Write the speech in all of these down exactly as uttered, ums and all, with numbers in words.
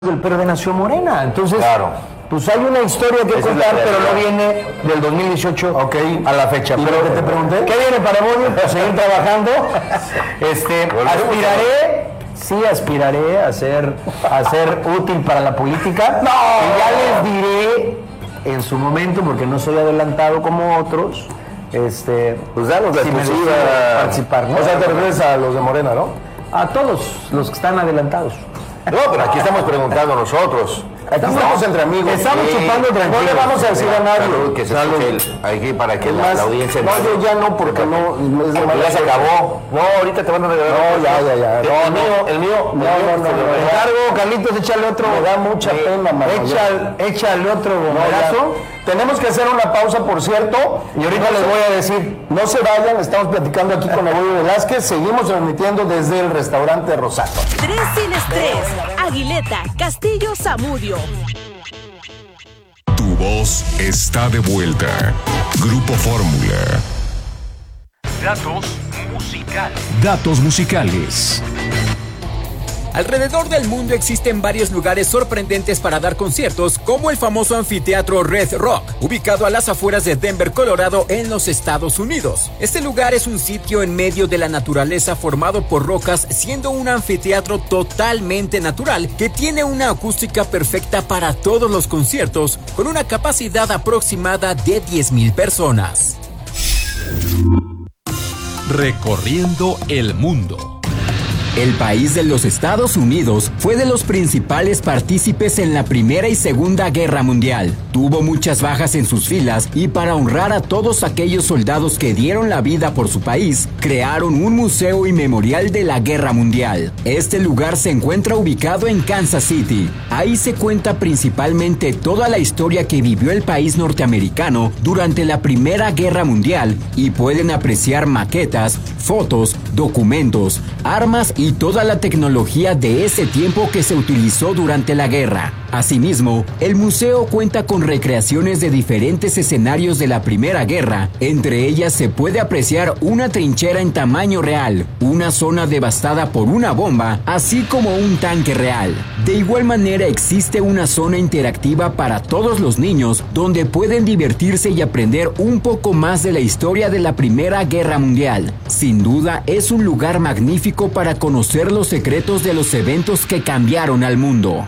del P R D nació Morena. Entonces, claro. Pues hay una historia que Esa contar, es pero no viene del dos mil dieciocho okay. a la fecha. ¿Y pero lo que te pregunté? ¿Qué viene para Boni? Pues seguir trabajando. Este, aspiraré, sí aspiraré a ser, a ser útil para la política. ¡No! Y ya les diré en su momento, porque no soy adelantado como otros. Este, pues danos la si exclusiva a participar, ¿no? O sea, te refieres a los de Morena, ¿no? A todos los que están adelantados. No, pero aquí estamos preguntando nosotros. Aquí estamos, estamos entre amigos. Estamos sí. chupando tranquilos. No le vamos a decir a nadie. Salud, que se escuche aquí para que la, más, la audiencia... No, yo ya no, porque no... Es de porque ya se acabó. No, ahorita te van a regalar. No, ya, ya, ya. El, No, el mío, el mío. No, no, no. El encargo, Carlitos, échale otro. Me da mucha eh, pena, mano. Échale, échale otro bombazo. Tenemos que hacer una pausa, por cierto. Y ahorita no les se, voy a decir. No se vayan, estamos platicando aquí con Evoyo Velázquez. Seguimos transmitiendo desde el restaurante Rosato. Tres sin estrés. Aguileta, Castillo, Zamudio. Tu voz está de vuelta. Grupo Fórmula. Datos musicales. Datos musicales. Alrededor del mundo existen varios lugares sorprendentes para dar conciertos, como el famoso anfiteatro Red Rock, ubicado a las afueras de Denver, Colorado, en los Estados Unidos. Este lugar es un sitio en medio de la naturaleza formado por rocas, siendo un anfiteatro totalmente natural que tiene una acústica perfecta para todos los conciertos, con una capacidad aproximada de diez mil personas. Recorriendo el mundo. El país de los Estados Unidos fue de los principales partícipes en la Primera y Segunda Guerra Mundial. Tuvo muchas bajas en sus filas y para honrar a todos aquellos soldados que dieron la vida por su país, crearon un museo y memorial de la Guerra Mundial. Este lugar se encuentra ubicado en Kansas City. Ahí se cuenta principalmente toda la historia que vivió el país norteamericano durante la Primera Guerra Mundial y pueden apreciar maquetas, fotos, documentos, armas y toda la tecnología de ese tiempo que se utilizó durante la guerra. Asimismo, el museo cuenta con recreaciones de diferentes escenarios de la Primera Guerra. Entre ellas se puede apreciar una trinchera en tamaño real, una zona devastada por una bomba, así como un tanque real. De igual manera existe una zona interactiva para todos los niños, donde pueden divertirse y aprender un poco más de la historia de la Primera Guerra Mundial. Sin duda, es un lugar magnífico para conocer los secretos de los eventos que cambiaron al mundo.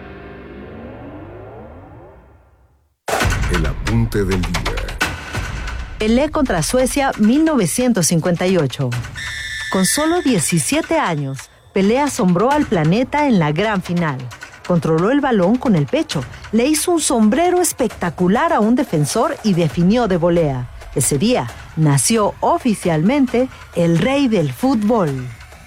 El apunte del día. Pelé contra Suecia mil novecientos cincuenta y ocho. Con solo diecisiete años, Pelé asombró al planeta en la gran final. Controló el balón con el pecho, le hizo un sombrero espectacular a un defensor y definió de volea. Ese día nació oficialmente el rey del fútbol.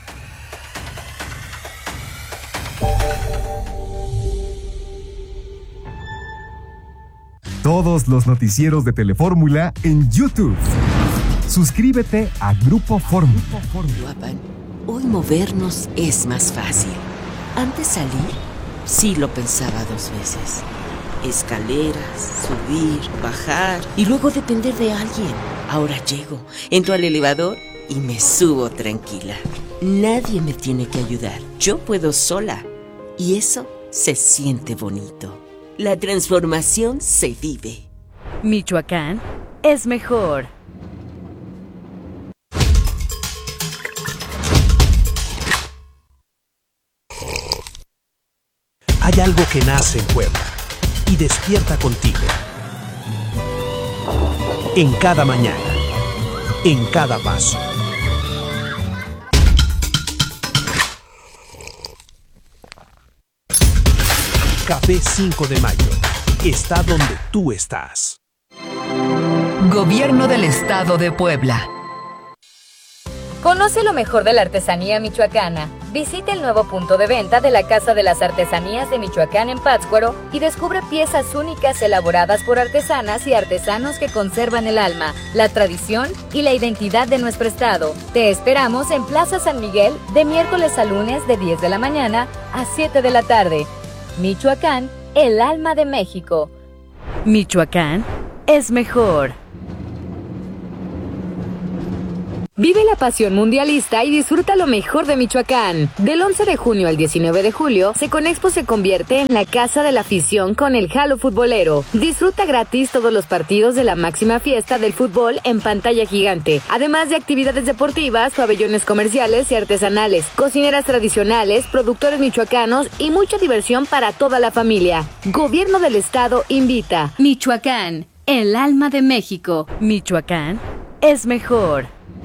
Todos los noticieros de Telefórmula en YouTube. Suscríbete a Grupo Fórmula. Guapan, hoy movernos es más fácil. Antes salir, sí lo pensaba dos veces. Escaleras, subir, bajar y luego depender de alguien. Ahora llego, entro al elevador y me subo tranquila. Nadie me tiene que ayudar. Yo puedo sola. Y eso se siente bonito. La transformación se vive. Michoacán es mejor. Hay algo que nace en Puebla y despierta contigo. En cada mañana, en cada paso. Café cinco de mayo. Está donde tú estás. Gobierno del Estado de Puebla. Conoce lo mejor de la artesanía michoacana. Visita el nuevo punto de venta de la Casa de las Artesanías de Michoacán en Pátzcuaro y descubre piezas únicas elaboradas por artesanas y artesanos que conservan el alma, la tradición y la identidad de nuestro estado. Te esperamos en Plaza San Miguel de miércoles a lunes de diez de la mañana a siete de la tarde. Michoacán, el alma de México. Michoacán es mejor. Vive la pasión mundialista y disfruta lo mejor de Michoacán. Del once de junio al diecinueve de julio, Seconexpo se convierte en la casa de la afición con el Halo Futbolero. Disfruta gratis todos los partidos de la máxima fiesta del fútbol en pantalla gigante, además de actividades deportivas, pabellones comerciales y artesanales, cocineras tradicionales, productores michoacanos y mucha diversión para toda la familia. Gobierno del Estado invita. Michoacán, el alma de México. Michoacán es mejor.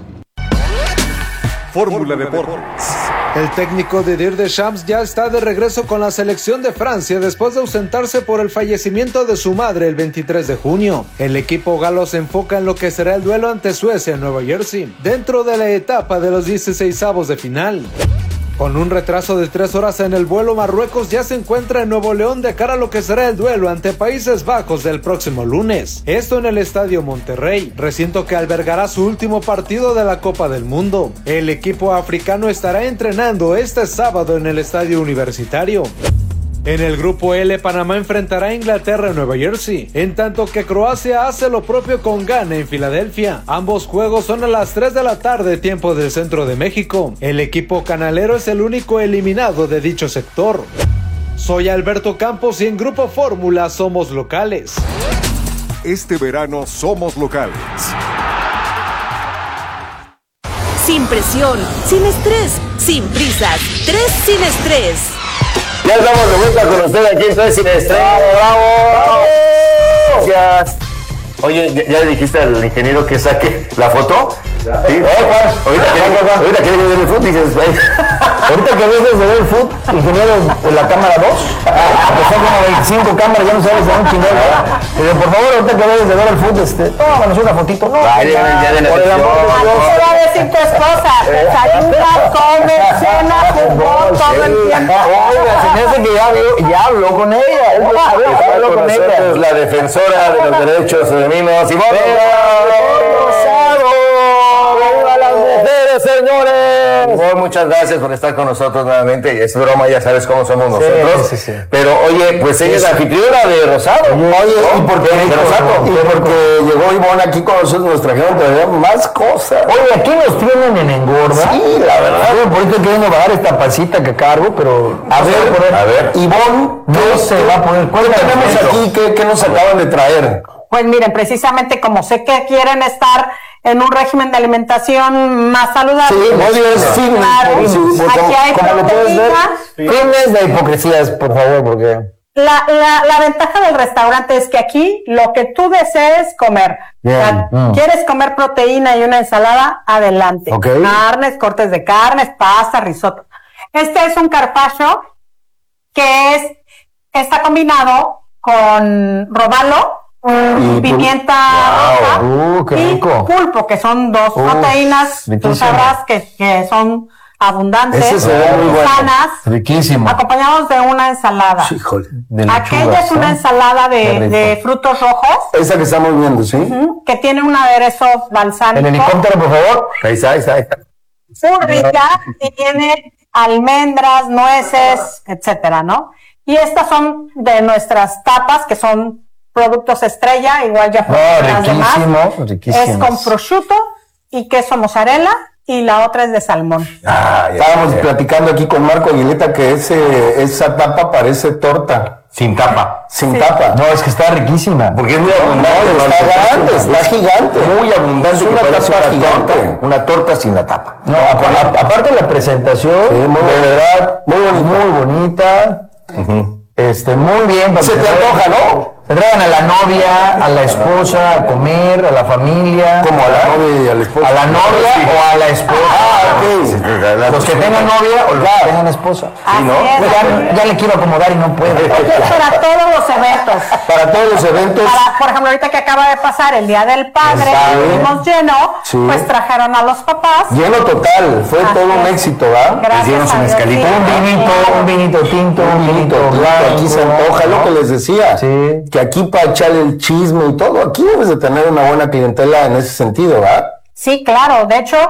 Fórmula Deportes. El técnico Didier Deschamps ya está de regreso con la selección de Francia después de ausentarse por el fallecimiento de su madre el veintitrés de junio. El equipo galo se enfoca en lo que será el duelo ante Suecia en Nueva Jersey, dentro de la etapa de los dieciseisavos de final. Con un retraso de tres horas en el vuelo, Marruecos ya se encuentra en Nuevo León de cara a lo que será el duelo ante Países Bajos del próximo lunes. Esto en el Estadio Monterrey, recinto que albergará su último partido de la Copa del Mundo. El equipo africano estará entrenando este sábado en el Estadio Universitario. En el grupo L, Panamá enfrentará a Inglaterra en Nueva Jersey, en tanto que Croacia hace lo propio con Ghana en Filadelfia. Ambos juegos son a las tres de la tarde, tiempo del centro de México. El equipo canalero es el único eliminado de dicho sector. Soy Alberto Campos y en Grupo Fórmula somos locales. Este verano somos locales. Sin presión, sin estrés, sin prisas. Tres sin estrés. Ya estamos de vuelta con ustedes aquí en Tres Sin Estrés. ¡Bravo! Gracias. Oye, ¿ya, ¿ya le dijiste al ingeniero que saque la foto? ¿Sí? ¿Eh, Juan? Ahorita que, ahorita que vienes del fútbol dices, ahorita que vienes de ver el fútbol, ingeniero, en la cámara dos, que son como veinticinco cámaras, ya no sabes de un chingón. Pero por favor, ahorita que vienes de ver el fútbol, este, tómanos una fotito. No, Ay, ya, ya de la por el amor de Dios. Te va a decir tu esposa, desayuna, come, cena, fútbol, todo el tiempo. Oiga, se me hace que ya, ya habló con ella. Él ya habló con ella. La defensora de los derechos femeninos, Simón Rosado. ¡Viva las mujeres, señores! Simón, muchas gracias por estar con nosotros nuevamente. Es broma, ya sabes cómo somos nosotros. Sí, sí, sí. Pero, oye, pues ella es la anfitriona de Rosado. Oye, ¿y por qué? De Rosado. Y porque llegó Ivonne aquí con nosotros, nos trajeron todavía más cosas. Oye, aquí nos tienen en engorda. Sí, la verdad. Yo por ahorita queriendo bajar esta pasita que cargo, pero... A ver, poder, a ver. Ivonne, no se va a poder. ¿Cuál tenemos aquí? ¿Qué, ¿Qué nos acaban de traer? Pues miren, precisamente como sé que quieren estar en un régimen de alimentación más saludable. Sí, odio es fitness. Claro, sí, sí, aquí hay como lo puedes ver, proteína. fitness de hipocresías, por favor, porque... La, la, la ventaja del restaurante es que aquí lo que tú desees comer. Bien. O sea, Mm. ¿quieres comer proteína y una ensalada? Adelante. Okay. Carnes, cortes de carnes, pasta, risotto. Este es un carpaccio que es, está combinado con robalo, Y pimienta roja Uh, qué y rico. pulpo, que son dos Uh, proteínas, tú riquísimo. sabrás que, que son abundantes, Ese se ve muy bueno. sanas, Riquísimo. acompañados de una ensalada. Híjole. De Aquella lechugas, es una ¿no? ensalada Qué de, rico. de frutos rojos, Esa que estamos viendo, ¿sí? ujú, que tiene un aderezo balsámico El helicóptero, por favor. Ahí está, ahí está, ahí está. muy rica y tiene almendras, nueces, etcétera, ¿no? Y estas son de nuestras tapas, que son productos estrella, igual ya Oh, las demás. riquísimo, riquísimo. Es con prosciutto y queso mozzarella, y la otra es de salmón. Ah, estábamos platicando aquí con Marco Aguileta que ese, esa tapa parece torta. Sin tapa. Sin Sí. tapa. No, es que está riquísima. Porque es muy No, abundante. está grande, está gigante. Muy abundante. Es que una parece tapa una gigante. torta. Una torta sin la tapa. No, apa- a- aparte de la presentación, Sí, muy de bonita. verdad, muy, muy bonita. Este, muy bien. para Se que te antoja, ¿no? Se traigan a la novia, a la esposa, a comer, a la familia. Como a la novia y al esposo. A la novia o a la esposa. Ah, ok. Los que tengan novia o los que tengan esposa. Así ¿no? es, Pues así ya, ya le quiero acomodar y no puedo. Esto es para todos los eventos. Para todos los eventos. Para, por ejemplo, ahorita que acaba de pasar el Día del Padre, Exacto. tuvimos lleno, Sí. pues trajeron a los papás. Lleno total. Fue Así todo un es. éxito, ¿va? Gracias Hicieron su a Dios, mezcalito. sí. Un vinito, un vinito tinto, un vinito blanco. Aquí se antoja, lo que les decía. Sí. Que aquí para echarle el chisme y todo, aquí debes de tener una buena clientela en ese sentido, ¿va? Sí, claro. De hecho,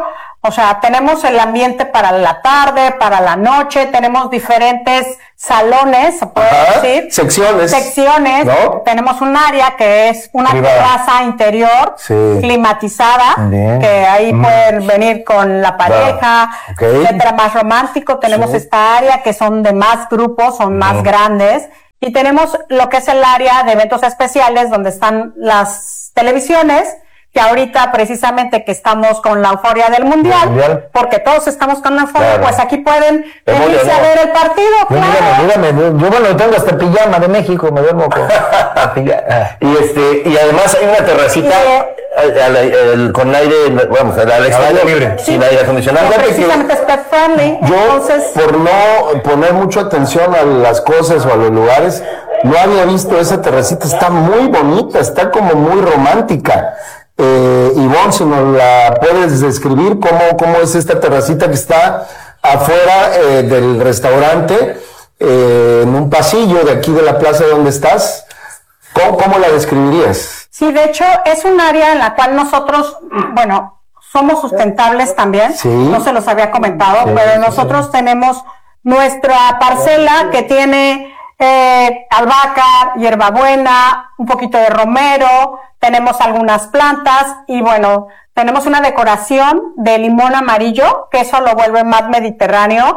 O sea, tenemos el ambiente para la tarde, para la noche, tenemos diferentes salones, se puede Ajá, decir. secciones. Secciones. ¿No? Tenemos un área que es una Privada. terraza interior, Sí. climatizada, Bien. que ahí Mm. pueden venir con la pareja, Ok. etcétera, más romántico. Tenemos Sí. esta área que son de más grupos, son más Mm. grandes. Y tenemos lo que es el área de eventos especiales, donde están las televisiones, que ahorita precisamente que estamos con la euforia del mundial, Mundial. porque todos estamos con la euforia, Claro. pues aquí pueden Euforia, venirse a ¿no? ver el partido, Yo, claro. dígame, dígame, yo bueno, tengo hasta pijama de México, me duermo con la pijama. Y este, y además hay una terracita al- al- al- con aire, vamos, al al exterior, libre. sin aire acondicionado. Que precisamente es pet friendly, Yo, entonces por no poner mucho atención a las cosas o a los lugares, no había visto esa terracita. Está muy bonita, está como muy romántica. Eh, Ivonne, si nos la puedes describir, ¿cómo, cómo es esta terracita que está afuera eh, del restaurante, eh, en un pasillo de aquí de la plaza donde estás? ¿Cómo, cómo la describirías? sí, de hecho es un área en la cual nosotros, bueno, somos sustentables también, Sí. no se los había comentado, Sí, pero sí, nosotros tenemos nuestra parcela que tiene eh, albahaca, hierbabuena, un poquito de romero, tenemos algunas plantas y bueno, tenemos una decoración de limón amarillo, que eso lo vuelve más mediterráneo,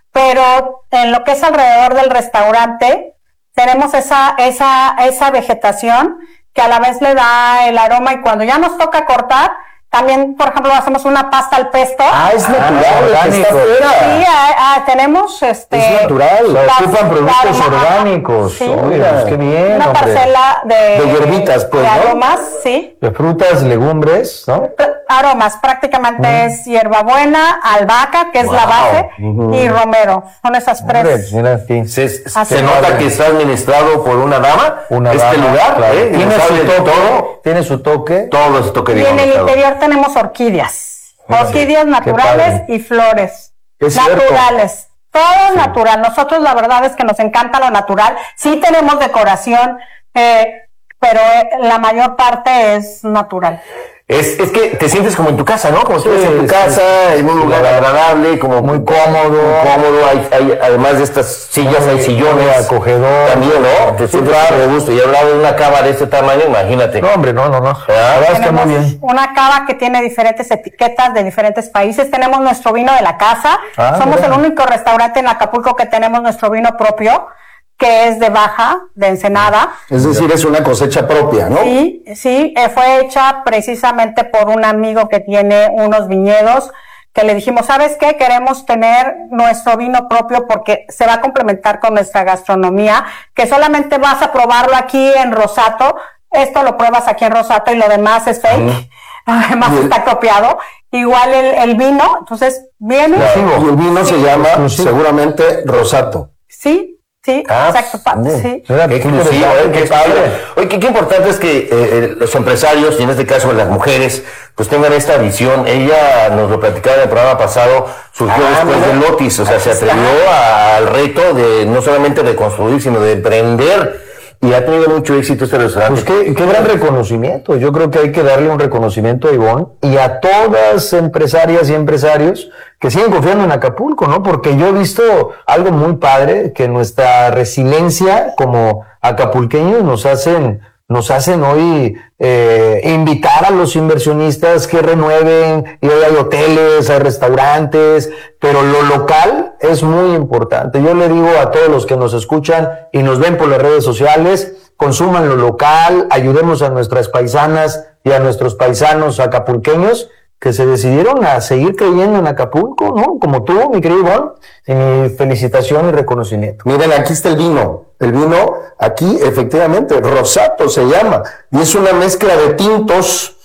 pero en lo que es alrededor del restaurante tenemos esa, esa, esa vegetación que a la vez le da el aroma y cuando ya nos toca cortar, también, por ejemplo, hacemos una pasta al pesto. Ah, es natural, orgánico. está afuera. Sí, ah, ah, tenemos este. Es natural, las- ocupan productos aromas, orgánicos. sí. Oiga, pues qué bien, Una hombre. parcela de, De hierbitas, pues, de ¿no? aromas, sí. De frutas, legumbres, ¿no? Aromas, prácticamente es hierbabuena, albahaca, que es la Wow. base, Ujú. y romero. Son esas tres. Hombre, mira aquí. Se, Así se nota que está administrado por una dama, Una este dama, lugar, claro. ¿eh? Tiene Nos su sabe toque, todo, tiene su toque. todo ese toque Y de en el administrado. interior tenemos orquídeas. Orquídeas naturales padre. y flores. Es cierto. Naturales. Todo es natural. Nosotros la verdad es que nos encanta lo natural. Sí tenemos decoración, eh, pero eh, la mayor parte es natural. Es, es que te sientes como en tu casa, ¿no? Como si Sí, estuvieras en tu sí. casa, en un lugar Claro. agradable, como Muy cómodo. muy cómodo. Hay, hay- además de estas sillas, hay sillones. Muy acogedor. También, ¿no? Te Sí, sientes claro. de gusto. Y hablaba de una cava de este tamaño, imagínate. No, hombre, no, no, no. La ¿verdad? verdad es que muy Tenemos bien. una cava que tiene diferentes etiquetas de diferentes países. Tenemos nuestro vino de la casa. Ah, Somos mira. el único restaurante en Acapulco que tenemos nuestro vino propio, que es de Baja, de Ensenada. Es decir, es una cosecha propia, ¿no? Sí, sí, eh, fue hecha precisamente por un amigo que tiene unos viñedos, que le dijimos, ¿sabes qué? Queremos tener nuestro vino propio porque se va a complementar con nuestra gastronomía, que solamente vas a probarlo aquí en Rosato, esto lo pruebas aquí en Rosato y lo demás es fake, además Y el- está copiado, igual el, el vino, entonces viene, Y el vino se llama seguramente Rosato. sí, sí, Ah, exacto, pa- sí. Mira, Qué qué exclusivo, interesante, ¿eh? Qué qué padre. exclusivo. Oye, qué, qué importante es que eh, eh, los empresarios, y en este caso las mujeres, pues tengan esta visión. Ella nos lo platicaba en el programa pasado, surgió Ah, después mira. de Lotis, o sea, se Aquí atrevió a- al reto de no solamente de construir, sino de emprender. Y ha tenido mucho éxito este restaurante. Pues qué, qué gran reconocimiento. Yo creo que hay que darle un reconocimiento a Ivonne y a todas empresarias y empresarios que siguen confiando en Acapulco, ¿no? Porque yo he visto algo muy padre, que nuestra resiliencia como acapulqueños nos hacen, nos hacen hoy eh, invitar a los inversionistas que renueven, y hoy hay hoteles, hay restaurantes, pero lo local es muy importante. Yo le digo a todos los que nos escuchan y nos ven por las redes sociales, consuman lo local, ayudemos a nuestras paisanas y a nuestros paisanos acapulqueños que se decidieron a seguir creyendo en Acapulco, ¿no? Como tú, mi querido Ivonne, y mi felicitación y reconocimiento. Miren, aquí está el vino. El vino, aquí, efectivamente, Rosato se llama. Y es una mezcla de tintos.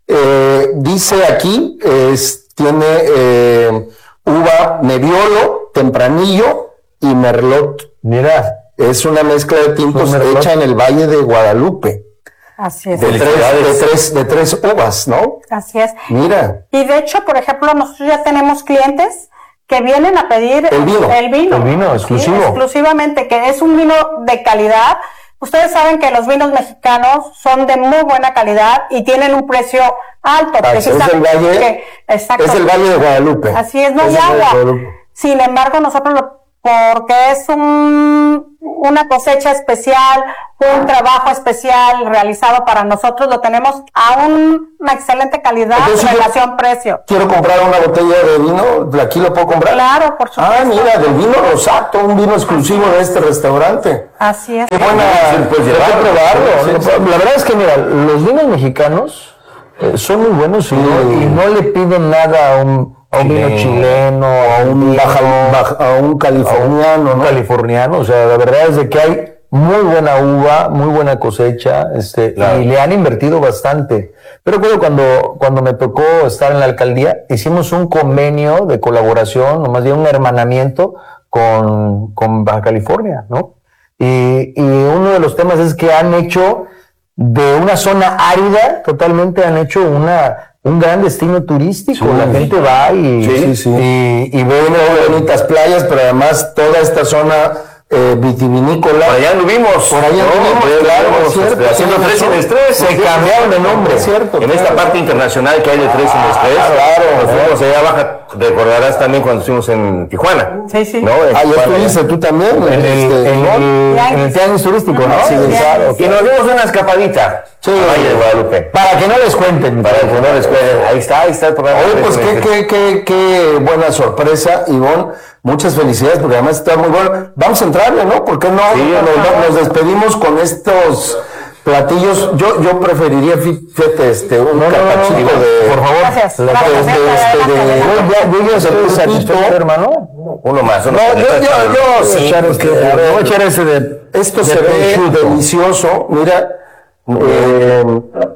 Eh, dice aquí, es, tiene eh, uva Nebbiolo, Tempranillo y Merlot. Mira. Es una mezcla de tintos Merlot. hecha en el Valle de Guadalupe. Así es. De tres, de, tres, de tres uvas, ¿no? Así es. Mira. Y de hecho, por ejemplo, nosotros ya tenemos clientes que vienen a pedir El vino. el vino, El vino, Sí, exclusivo. exclusivamente, que es un vino de calidad. ustedes saben que los vinos mexicanos son de muy buena calidad y tienen un precio alto. Ah, es el valle, que, exacto, es el Valle de Guadalupe. Así es, no hay es agua. Sin embargo, nosotros lo, porque es un, una cosecha especial, un trabajo especial realizado para nosotros, lo tenemos a un, una excelente calidad en relación precio. Quiero comprar una botella de vino, ¿aquí lo puedo comprar? Claro, por supuesto. Ah, mira, del vino Rosato, un vino exclusivo de este restaurante. Así es. Qué buena, pues llevar, probarlo. Sí, sí. La verdad es que, mira, los vinos mexicanos eh, son muy buenos y, no, y no le piden nada a un, a un vino chileno, a un, baja, baja, a un californiano, a un ¿no? californiano. O sea, la verdad es de que hay muy buena uva, muy buena cosecha, este, claro. y le han invertido bastante. Pero recuerdo cuando, cuando me tocó estar en la alcaldía, hicimos un convenio de colaboración, o más bien un hermanamiento con, con Baja California, ¿no? Y, y uno de los temas es que han hecho de una zona árida, totalmente han hecho una, un gran destino turístico. Sí, la gente va y, sí, sí. y, y ve muy bonitas playas, pero además toda esta zona eh, vitivinícola. Por allá anduvimos. Por allá anduvimos, no, claro, claro, cierto, haciendo tres sin estrés. Se cambiaron de nombre. Cierto, en esta parte internacional que hay de tres sin estrés. Ah, claro, nos fuimos allá abajo. Recordarás también cuando estuvimos en Tijuana. Sí, sí. ¿no? Ah, ya estuviste tú también. En el, este, en el, en el tianguis turístico, ¿no? Sí, claro. Y nos dimos una escapadita. Sí, Valle de Guadalupe. Para que no les cuenten. Para que no les cuenten. Ahí está, ahí está el programa. Oye, pues qué, qué, qué, qué buena sorpresa, Ivonne. Muchas felicidades, porque además está muy bueno. Vamos a entrarle, ¿no? ¿Por qué no? Sí, nos, nos despedimos con estos platillos. Yo, yo preferiría, fíjate, este, un no, carpachito no, no, de... Por favor. Gracias. De, Gracias. de, este, de, de, yo ya estoy satisfecho, hermano. Uno más. Uno no, yo, yo, yo, sí, echar este, este, a ver, voy a echar ese de... Esto de se ve prosciutto. delicioso. Mira, eh,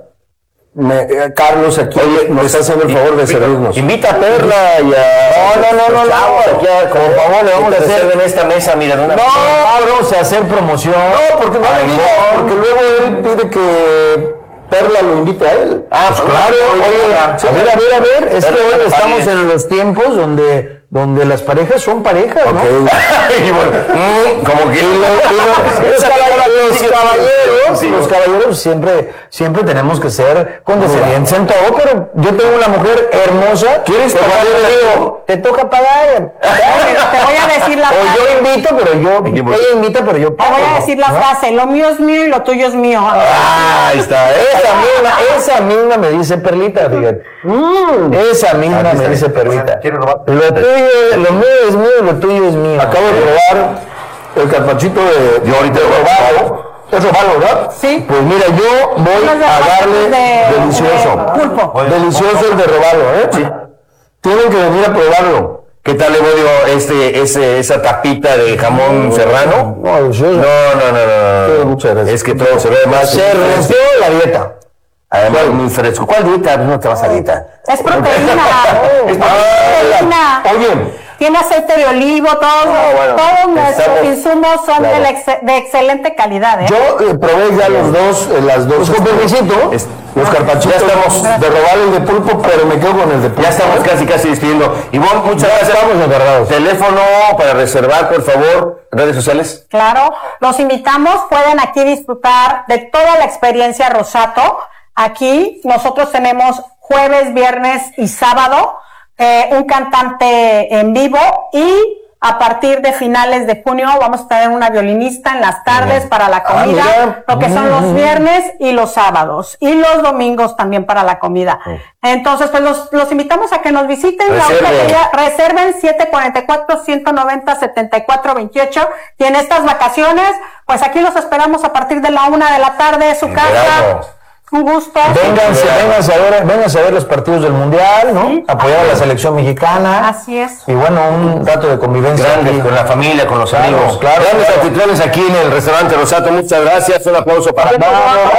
me, eh, Carlos aquí Oye, nos está haciendo el favor de servirnos. Invita a Perla y a... No, no, no, no, no. Aquí, como favor, le vamos a hacer en esta mesa, mira, una No, vamos a hacer promoción. No, porque no le digo, porque luego él pide que Perla lo invite a él. Ah, pues claro. Oye, a ver, a ver, a ver, es que hoy estamos en los tiempos donde... donde las parejas son parejas, ¿no? Okay. Y bueno, mm, como que y lo, y lo, los caballeros, los caballeros, sí, los caballeros siempre, siempre tenemos que ser condescendientes en todo, pero yo tengo una mujer hermosa. ¿Quieres que pagar? cuando le digo, te toca pagar. Te voy a decir la O frase. yo invito, pero yo, ella invita, pero yo Te pago. voy a decir la ¿no? frase, lo mío es mío y lo tuyo es mío. Ah, ahí está. Esa misma, esa misma me dice Perlita, fíjate. Mm, esa misma Aquí me está. dice Perlita. ¿Quiere robar? Lo tuyo, lo mío es mío, lo tuyo es mío. Acabo de probar el carpachito de... Yo ahorita lo robado. Es robado, ¿verdad? Sí. Pues mira, yo voy a darle de, delicioso. de pulpo. Delicioso el de robado, ¿eh? Sí. Tienen que venir a probarlo. ¿Qué tal le voy a este, ese, esa tapita de jamón serrano? No, delicioso. No, no, no, no. Sí, muchas gracias. Es que todo se ve más. Se rompió la dieta. Además, muy fresco. ¿Cuál dieta? No te vas a dieta. Es proteína. Es proteína. Oye, tiene aceite de olivo, todos, No, bueno, todos nuestros estamos- insumos son claro. del ex- de excelente calidad, ¿eh? yo eh, probé ya los dos, eh, las dos. Pues con permisito. Es- los carpachitos. Ya estamos. de robar el de pulpo, pero me quedo con el de pulpo. Ya estamos casi, casi despidiendo. Ivonne, muchas gracias. Estamos encargados. Teléfono para reservar, por favor. Redes sociales. Claro, los invitamos, pueden aquí disfrutar de toda la experiencia Rosato. Aquí nosotros tenemos jueves, viernes y sábado eh, un cantante en vivo y a partir de finales de junio vamos a tener una violinista en las tardes para la comida, Ah, mira. lo que son los viernes y los sábados y los domingos también para la comida. Entonces, pues los, los invitamos a que nos visiten. La Reserven. otra que ya- reserven siete cuatro cuatro, uno nueve cero, siete cuatro dos ocho y en estas vacaciones, pues aquí los esperamos a partir de la una de la tarde, su casa. Verano. Un gusto. Vénganse, vénganse a ver, vénganse a ver los partidos del Mundial, ¿no? Sí. Apoyar a la selección mexicana. Así es. Y bueno, un rato de convivencia. Grandes, aquí. con la familia, con los Claro, amigos. claro, Grandes claro. anfitriones aquí en el restaurante Rosato. Muchas gracias. Un aplauso para Bravo,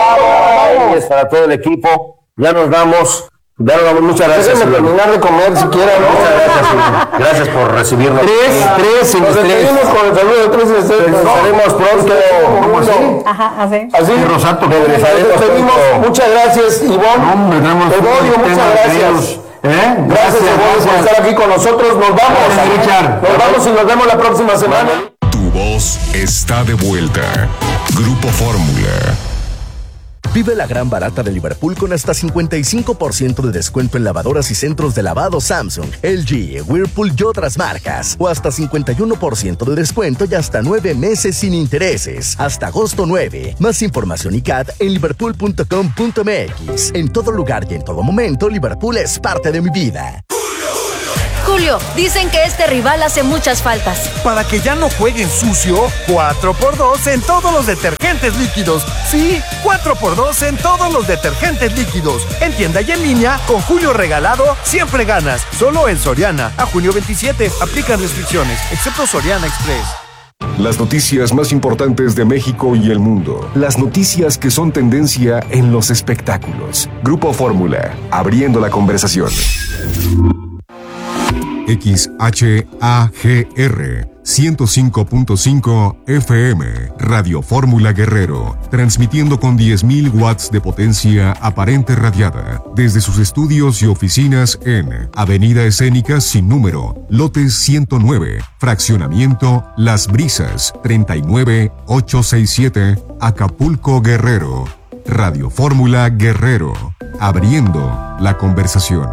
bravo. todos, para todo el equipo. Ya nos vamos. Ya nos vamos. Muchas gracias. Déjenme Ivonne. terminar de comer si quieren. Muchas gracias, Ivonne. Gracias por recibirnos. Tres, tres sin Nos estrés. despedimos con el saludo de tres sin estrés. Nos veremos pronto. ¿Cómo así? Ajá, así. Así, Rosato, regresaremos. nos despedimos. Muchas gracias, Ivonne. Hombre, tenemos Evodio, un muchas tema, gracias. queridos. ¿Eh? Gracias, Evodio, por estar aquí con nosotros. Nos vamos. Gracias, Richard. Nos vamos y nos vemos la próxima semana. Tu voz está de vuelta. Grupo Fórmula. Vive la gran barata de Liverpool con hasta cincuenta y cinco por ciento de descuento en lavadoras y centros de lavado Samsung, L G, Whirlpool y otras marcas. O hasta cincuenta y uno por ciento de descuento y hasta nueve meses sin intereses. Hasta agosto nueve. Más información y C A D en liverpool punto com punto m x. En todo lugar y en todo momento, Liverpool es parte de mi vida. Julio, dicen que este rival hace muchas faltas. Para que ya no jueguen sucio, cuatro por dos en todos los detergentes líquidos. Sí, cuatro por dos en todos los detergentes líquidos. En tienda y en línea, con Julio regalado, siempre ganas. Solo en Soriana. A junio veintisiete, aplican restricciones, excepto Soriana Express. Las noticias más importantes de México y el mundo. Las noticias que son tendencia en los espectáculos. Grupo Fórmula, abriendo la conversación. X H A G R ciento cinco punto cinco F M, Radio Fórmula Guerrero, transmitiendo con diez mil watts de potencia aparente radiada desde sus estudios y oficinas en Avenida Escénica sin número, lote ciento nueve, fraccionamiento Las Brisas, treinta y nueve ochocientos sesenta y siete, Acapulco, Guerrero. Radio Fórmula Guerrero, abriendo la conversación.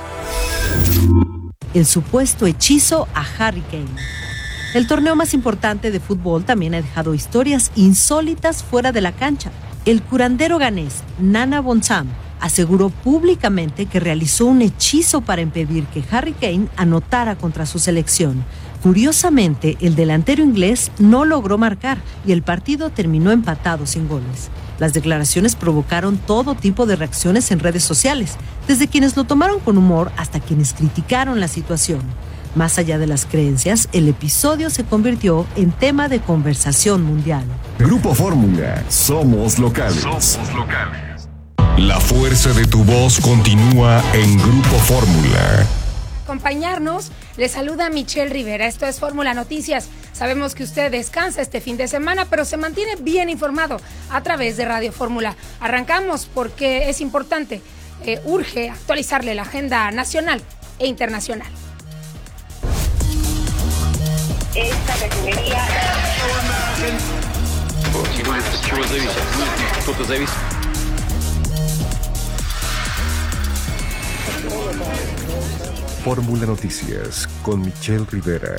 El supuesto hechizo a Harry Kane. El torneo más importante de fútbol también ha dejado historias insólitas fuera de la cancha. El curandero ganés Nana Bonsam aseguró públicamente que realizó un hechizo para impedir que Harry Kane anotara contra su selección. Curiosamente, el delantero inglés no logró marcar y el partido terminó empatado sin goles. Las declaraciones provocaron todo tipo de reacciones en redes sociales, desde quienes lo tomaron con humor hasta quienes criticaron la situación. Más allá de las creencias, el episodio se convirtió en tema de conversación mundial. Grupo Fórmula, somos locales. Somos locales. La fuerza de tu voz continúa en Grupo Fórmula. Acompañarnos, le saluda Michelle Rivera. Esto es Fórmula Noticias. Sabemos que usted descansa este fin de semana, pero se mantiene bien informado a través de Radio Fórmula. Arrancamos porque es importante, eh, urge actualizarle la agenda nacional e internacional. Esta refinería... Fórmula Noticias con Michelle Rivera.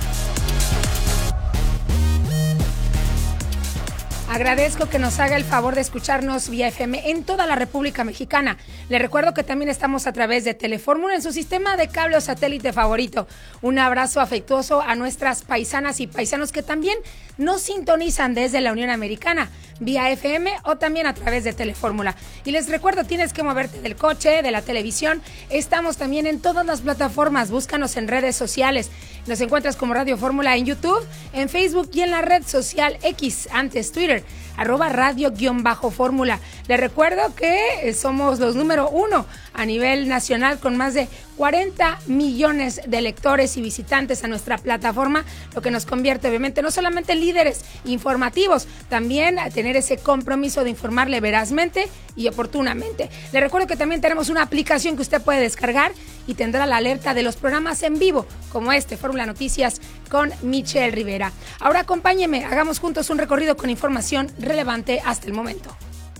Agradezco que nos haga el favor de escucharnos vía F M en toda la República Mexicana. Le recuerdo que también estamos a través de Telefórmula en su sistema de cable o satélite favorito. Un abrazo afectuoso a nuestras paisanas y paisanos que también nos sintonizan desde la Unión Americana vía F M o también a través de Telefórmula. Y les recuerdo, tienes que moverte del coche, de la televisión. Estamos también en todas las plataformas. Búscanos en redes sociales. Nos encuentras como Radio Fórmula en YouTube, en Facebook y en la red social X, antes Twitter, arroba radio-fórmula. Les recuerdo que somos los número uno a nivel nacional con más de cuarenta millones de lectores y visitantes a nuestra plataforma, lo que nos convierte obviamente no solamente en líderes informativos, también a tener ese compromiso de informarle verazmente y oportunamente. Les recuerdo que también tenemos una aplicación que usted puede descargar y tendrá la alerta de los programas en vivo, como este, Fórmula Noticias con Michelle Rivera. Ahora acompáñeme, hagamos juntos un recorrido con información relevante hasta el momento.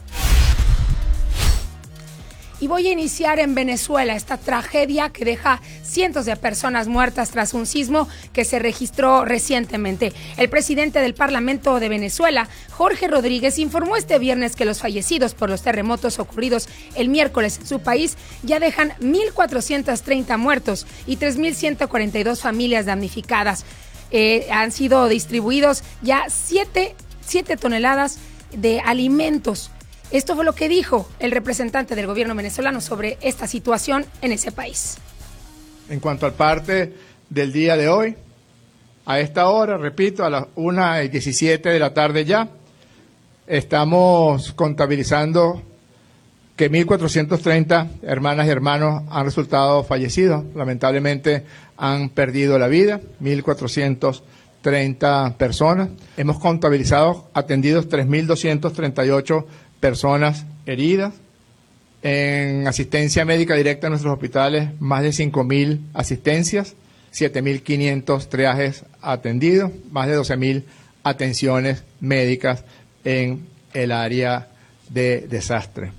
Y voy a iniciar en Venezuela, esta tragedia que deja cientos de personas muertas tras un sismo que se registró recientemente. El presidente del Parlamento de Venezuela, Jorge Rodríguez, informó este viernes que los fallecidos por los terremotos ocurridos el miércoles en su país ya dejan mil cuatrocientos treinta muertos y tres mil ciento cuarenta y dos familias damnificadas. Eh, han sido distribuidos ya siete toneladas de alimentos. Esto fue lo que dijo el representante del gobierno venezolano sobre esta situación en ese país. En cuanto al parte del día de hoy, a esta hora, repito, a las una y diecisiete de la tarde ya, estamos contabilizando que mil cuatrocientos treinta hermanas y hermanos han resultado fallecidos. Lamentablemente han perdido la vida, mil cuatrocientos treinta personas. Hemos contabilizado atendidos tres mil doscientos treinta y ocho personas heridas. En asistencia médica directa en nuestros hospitales, más de cinco mil asistencias, siete mil quinientos triajes atendidos, más de doce mil atenciones médicas en el área de desastre.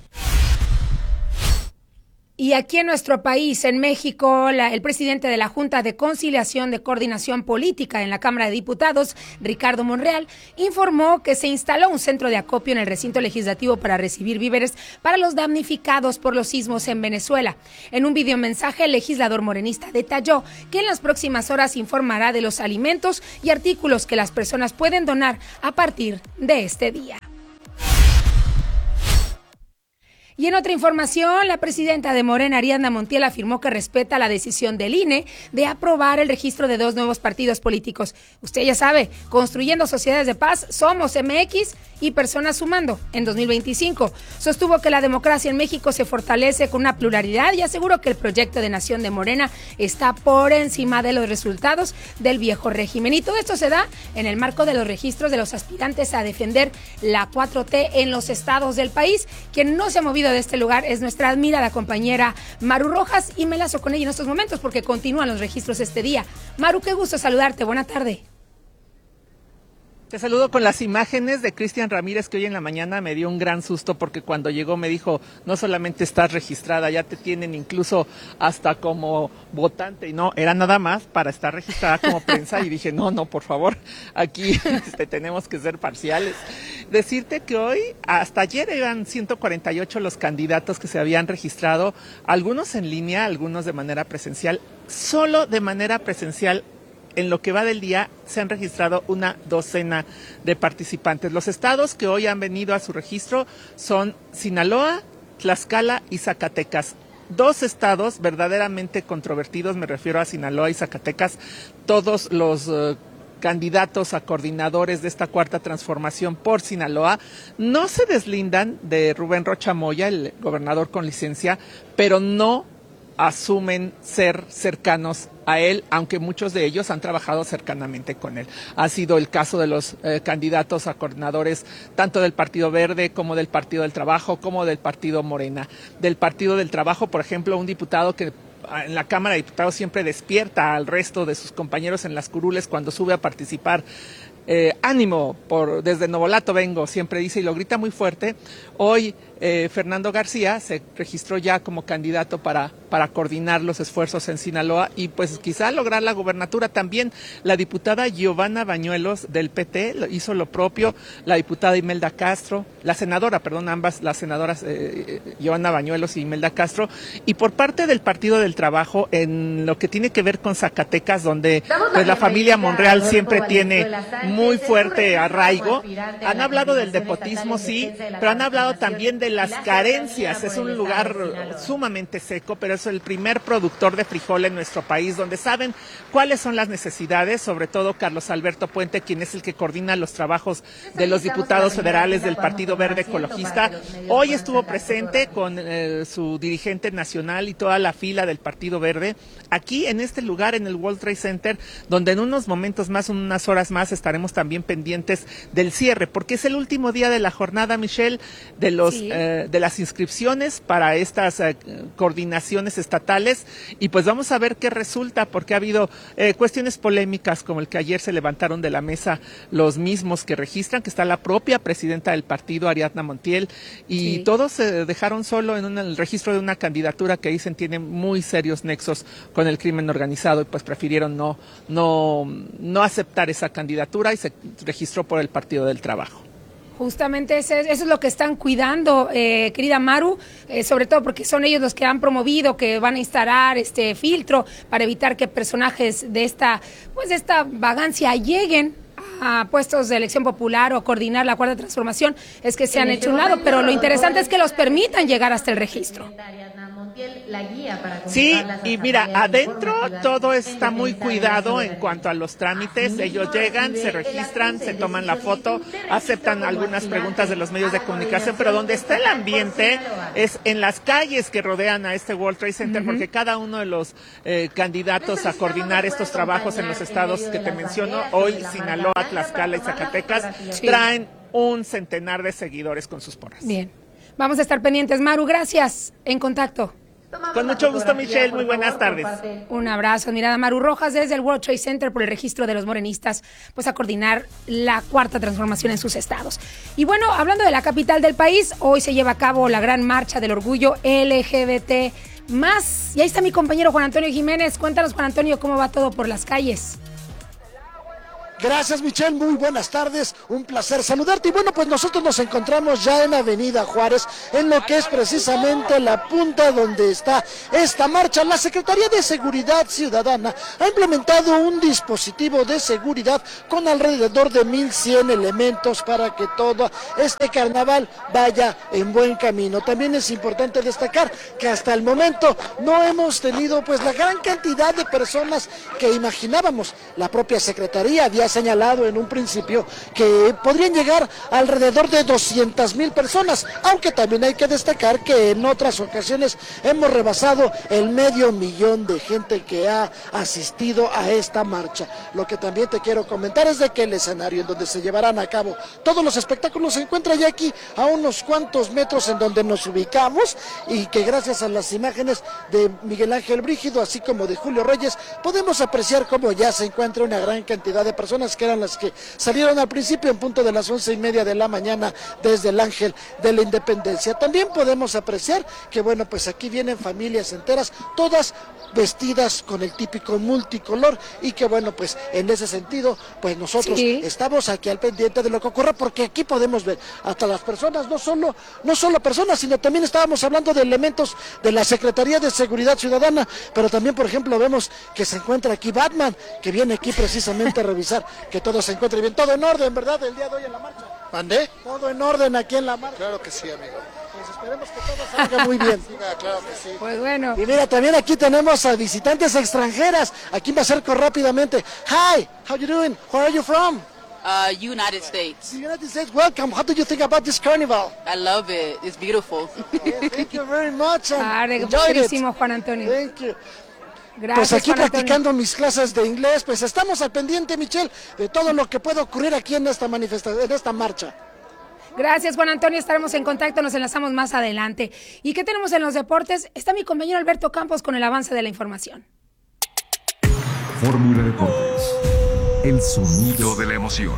Y aquí en nuestro país, en México, la, el presidente de la Junta de Conciliación de Coordinación Política en la Cámara de Diputados, Ricardo Monreal, informó que se instaló un centro de acopio en el recinto legislativo para recibir víveres para los damnificados por los sismos en Venezuela. En un videomensaje, el legislador morenista detalló que en las próximas horas informará de los alimentos y artículos que las personas pueden donar a partir de este día. Y en otra información, la presidenta de Morena, Ariadna Montiel, afirmó que respeta la decisión del I N E de aprobar el registro de dos nuevos partidos políticos. Usted ya sabe, Construyendo Sociedades de Paz, Somos M X y Personas Sumando en dos mil veinticinco. Sostuvo que la democracia en México se fortalece con una pluralidad y aseguró que el proyecto de nación de Morena está por encima de los resultados del viejo régimen. Y todo esto se da en el marco de los registros de los aspirantes a defender la cuatro T en los estados del país. Quien no se ha movido de este lugar es nuestra admirada compañera Maru Rojas, y me lazo con ella en estos momentos porque continúan los registros este día. Maru, qué gusto saludarte, buena tarde. Te saludo con las imágenes de Cristian Ramírez, que hoy en la mañana me dio un gran susto porque cuando llegó me dijo, no solamente estás registrada, ya te tienen incluso hasta como votante, y no, era nada más para estar registrada como prensa, y dije, no, no, por favor, aquí este, tenemos que ser parciales. Decirte que hoy, hasta ayer eran ciento cuarenta y ocho los candidatos que se habían registrado, algunos en línea, algunos de manera presencial, solo de manera presencial. En lo que va del día se han registrado una docena de participantes. Los estados que hoy han venido a su registro son Sinaloa, Tlaxcala y Zacatecas. Dos estados verdaderamente controvertidos, me refiero a Sinaloa y Zacatecas. Todos los uh, candidatos a coordinadores de esta cuarta transformación por Sinaloa no se deslindan de Rubén Rocha Moya, el gobernador con licencia, pero no asumen ser cercanos a él, aunque muchos de ellos han trabajado cercanamente con él. Ha sido el caso de los eh, candidatos a coordinadores tanto del Partido Verde como del Partido del Trabajo, como del Partido Morena. Del Partido del Trabajo, por ejemplo, un diputado que en la Cámara de Diputados siempre despierta al resto de sus compañeros en las curules cuando sube a participar. Eh, ánimo, por desde Novolato vengo, siempre dice y lo grita muy fuerte. Hoy eh, Fernando García se registró ya como candidato para, para coordinar los esfuerzos en Sinaloa y pues quizá lograr la gubernatura. También la diputada Giovanna Bañuelos del P T hizo lo propio, la diputada Imelda Castro, la senadora, perdón, ambas las senadoras eh, Giovanna Bañuelos y Imelda Castro. Y por parte del Partido del Trabajo, en lo que tiene que ver con Zacatecas, donde pues la familia Monreal siempre tiene muy fuerte arraigo. Han hablado del nepotismo, sí, pero han hablado también de las carencias. Es un lugar sumamente seco, pero es el primer productor de frijol en nuestro país, donde saben cuáles son las necesidades, sobre todo Carlos Alberto Puente, quien es el que coordina los trabajos de los diputados federales del Partido Verde Ecologista. Hoy estuvo presente con eh, su dirigente nacional y toda la fila del Partido Verde, aquí en este lugar, en el World Trade Center, donde en unos momentos más, unas horas más, estaremos también pendientes del cierre, porque es el último día de la jornada, Michelle, de los sí. eh, de las inscripciones para estas eh, coordinaciones estatales, y pues vamos a ver qué resulta, porque ha habido eh, cuestiones polémicas como el que ayer se levantaron de la mesa los mismos que registran, que está la propia presidenta del partido, Ariadna Montiel, y sí. todos se dejaron solo en un, el registro de una candidatura que dicen tiene muy serios nexos con el crimen organizado, y pues prefirieron no, no, no aceptar esa candidatura y se registró por el Partido del Trabajo. Justamente ese, eso es lo que están cuidando, eh, querida Maru, eh, sobre todo porque son ellos los que han promovido que van a instalar este filtro para evitar que personajes de esta, pues de esta vagancia lleguen a puestos de elección popular o coordinar la cuarta transformación. Es que se han hecho un lado, pero lo interesante es que los permitan llegar hasta el registro. La guía para sí, y mira, adentro todo está muy cuidado en cuanto a los trámites. Ellos llegan, se registran, se toman la foto, aceptan algunas preguntas de los medios de comunicación, pero donde está el ambiente es en las calles que rodean a este World Trade Center, uh-huh. porque cada uno de los eh, candidatos a coordinar estos trabajos en los estados que te menciono, hoy Sinaloa, Tlaxcala y Zacatecas, sí. traen un centenar de seguidores con sus porras. Bien, vamos a estar pendientes. Maru, gracias. En contacto. Con mucho gusto, Michelle. Muy buenas tardes. Un abrazo. Mirada Maru Rojas desde el World Trade Center por el registro de los morenistas, pues a coordinar la cuarta transformación en sus estados. Y bueno, hablando de la capital del país, hoy se lleva a cabo la gran marcha del orgullo L G B T más. Y ahí está mi compañero Juan Antonio Jiménez. Cuéntanos, Juan Antonio, cómo va todo por las calles. Gracias, Michelle, muy buenas tardes, un placer saludarte. Y bueno, pues nosotros nos encontramos ya en Avenida Juárez, en lo que es precisamente la punta donde está esta marcha. La Secretaría de Seguridad Ciudadana ha implementado un dispositivo de seguridad con alrededor de mil cien elementos para que todo este carnaval vaya en buen camino. También es importante destacar que hasta el momento no hemos tenido pues la gran cantidad de personas que imaginábamos. La propia Secretaría había señalado en un principio que podrían llegar alrededor de doscientas mil personas, aunque también hay que destacar que en otras ocasiones hemos rebasado el medio millón de gente que ha asistido a esta marcha. Lo que también te quiero comentar es de que el escenario en donde se llevarán a cabo todos los espectáculos se encuentra ya aquí a unos cuantos metros en donde nos ubicamos, y que gracias a las imágenes de Miguel Ángel Brígido así como de Julio Reyes podemos apreciar cómo ya se encuentra una gran cantidad de personas que eran las que salieron al principio en punto de las once y media de la mañana desde el Ángel de la Independencia. También podemos apreciar que bueno, pues aquí vienen familias enteras, todas vestidas con el típico multicolor, y que bueno, pues en ese sentido, pues nosotros sí estamos aquí al pendiente de lo que ocurra, porque aquí podemos ver hasta las personas, no solo, no solo personas, sino también estábamos hablando de elementos de la Secretaría de Seguridad Ciudadana, pero también, por ejemplo, vemos que se encuentra aquí Batman, que viene aquí precisamente a revisar que todo se encuentre bien, todo en orden, ¿verdad? El día de hoy en la marcha. ¿Mandé? Todo en orden aquí en la marcha. Claro que sí, amigo. Pues esperemos que todo salga muy bien. Sí, claro que sí. Pues bueno. Y mira, también aquí tenemos a visitantes extranjeras. Aquí me acerco rápidamente. Hi, how you doing? Where are you from? Uh, United States. The United States, welcome. How do you think about this carnival? I love it. It's beautiful. Yeah, thank you very much. Ah, buenísimo, Juan Antonio. Thank you. Gracias, pues aquí Juan practicando Antonio. mis clases de inglés, pues estamos al pendiente, Michelle, de todo lo que pueda ocurrir aquí en esta manifestación, en esta marcha. Gracias, Juan Antonio, estaremos en contacto, nos enlazamos más adelante. ¿Y qué tenemos en los deportes? Está mi compañero Alberto Campos con el avance de la información. Fórmula Deportes, el sonido de la emoción.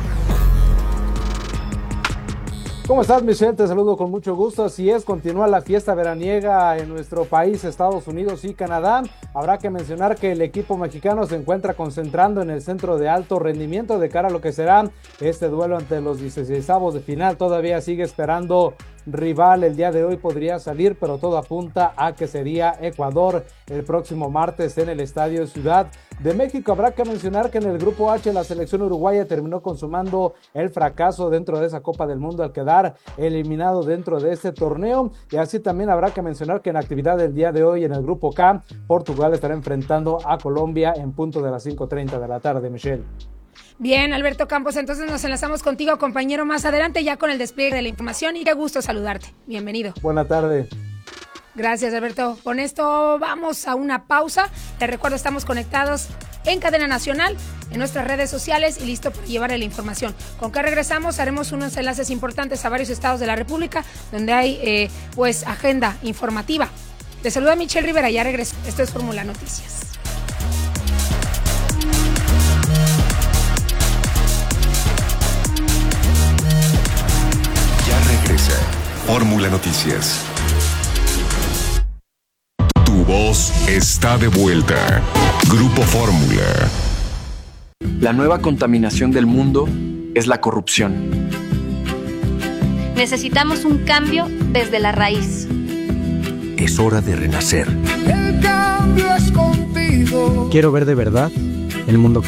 ¿Cómo estás, Michelle? Te saludo con mucho gusto. Así es, continúa la fiesta veraniega en nuestro país, Estados Unidos y Canadá. Habrá que mencionar que el equipo mexicano se encuentra concentrando en el centro de alto rendimiento de cara a lo que será este duelo ante los dieciseisavos de final. Todavía sigue esperando rival, el día de hoy podría salir, pero todo apunta a que sería Ecuador el próximo martes en el Estadio Ciudad de México. Habrá que mencionar que en el grupo H la selección uruguaya terminó consumando el fracaso dentro de esa Copa del Mundo al quedar eliminado dentro de este torneo, y así también habrá que mencionar que en la actividad del día de hoy en el grupo K, Portugal estará enfrentando a Colombia en punto de las cinco treinta de la tarde, Michelle. Bien, Alberto Campos, entonces nos enlazamos contigo, compañero, más adelante ya con el despliegue de la información, y qué gusto saludarte. Bienvenido. Buena tarde. Gracias, Alberto. Con esto vamos a una pausa. Te recuerdo, estamos conectados en Cadena Nacional, en nuestras redes sociales y listo para llevar la información. Con que regresamos, haremos unos enlaces importantes a varios estados de la República, donde hay eh, pues agenda informativa. Te saluda Michelle Rivera, ya regreso. Esto es Fórmula Noticias. Regresa Fórmula Noticias. Tu voz está de vuelta. Grupo Fórmula. La nueva contaminación del mundo es la corrupción. Necesitamos un cambio desde la raíz. Es hora de renacer. El cambio es contigo. Quiero ver de verdad el mundo